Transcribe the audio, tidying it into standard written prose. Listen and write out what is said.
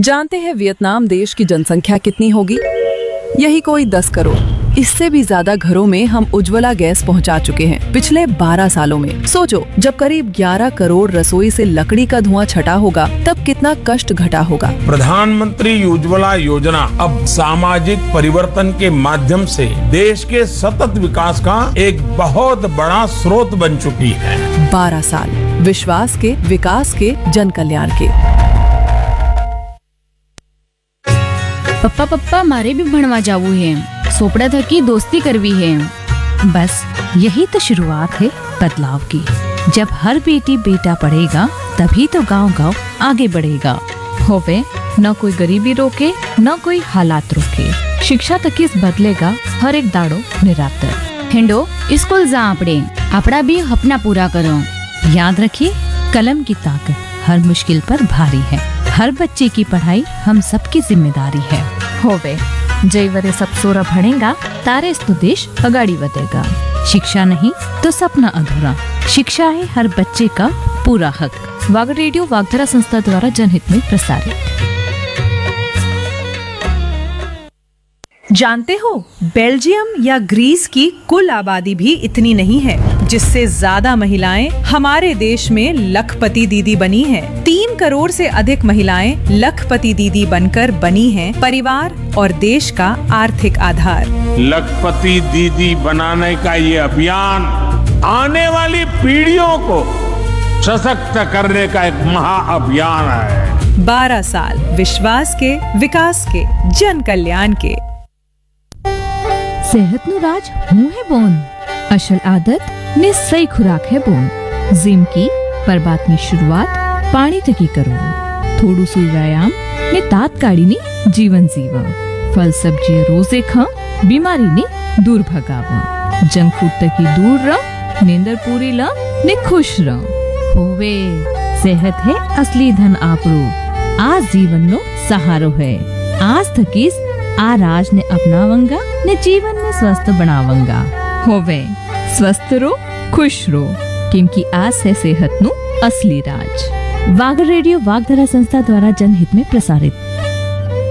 जानते हैं वियतनाम देश की जनसंख्या कितनी होगी? यही कोई 10 करोड़। इससे भी ज्यादा घरों में हम उज्ज्वला गैस पहुंचा चुके हैं पिछले 12 सालों में। सोचो, जब करीब 11 करोड़ रसोई से लकड़ी का धुआं छटा होगा, तब कितना कष्ट घटा होगा। प्रधानमंत्री उज्ज्वला योजना अब सामाजिक परिवर्तन के माध्यम से देश के सतत विकास का एक बहुत बड़ा स्रोत बन चुकी है। 12 साल विश्वास के, विकास के, जन कल्याण के। पप्पा मारे भी भणवा जावू है, सोपड़ा थकी दोस्ती करवी है। बस यही तो शुरुआत है बदलाव की। जब हर बेटी बेटा पढ़ेगा तभी तो गांव आगे बढ़ेगा। होवे न कोई गरीबी रोके न कोई हालात रोके। शिक्षा तक इस बदलेगा हर एक दाड़ो निरातर। हिंडो स्कूल जा आपड़ा भी अपना पूरा करो। याद रखिए, कलम की ताकत हर मुश्किल पर भारी है। हर बच्चे की पढ़ाई हम सबकी जिम्मेदारी है। होवे जय वरे सब सोरा भणेगा तारे तो देश अगाड़ी बढ़ेगा। शिक्षा नहीं तो सपना अधूरा। शिक्षा है हर बच्चे का पूरा हक। वाग रेडियो वागधरा संस्था द्वारा जनहित में प्रसारित। जानते हो, बेल्जियम या ग्रीस की कुल आबादी भी इतनी नहीं है, जिससे ज्यादा महिलाएं हमारे देश में लखपति दीदी बनी हैं। 3 करोड़ से अधिक महिलाएं लखपति दीदी बनकर बनी हैं परिवार और देश का आर्थिक आधार। लखपति दीदी बनाने का ये अभियान आने वाली पीढ़ियों को सशक्त करने का एक महाअभियान है। 12 साल विश्वास के, विकास के, जन कल्याण के। सेहत नु राज हूँ है बोन। असल आदत ने सही खुराक है बोन। जिम की पर बात में शुरुआत पानी तकी करो। थोड़ू सु व्यायाम ने तात्काली ने जीवन जीवा। फल सब्जी रोजे खा, बीमारी ने दूर भगावा। जंक फूड तकी दूर रह, नींदर पूरी ला ने खुश रह। होवे सेहत है असली धन आपरो। आज जीवन नो सहारो है। आज थकीस आ राज ने अपनावंगा ने जीवन में स्वस्थ बनावंगा। होवे स्वस्थ रो, खुश रो, क्योंकि आज है सेहत नु असली राज। वाग रेडियो वागधरा संस्था द्वारा जनहित में प्रसारित।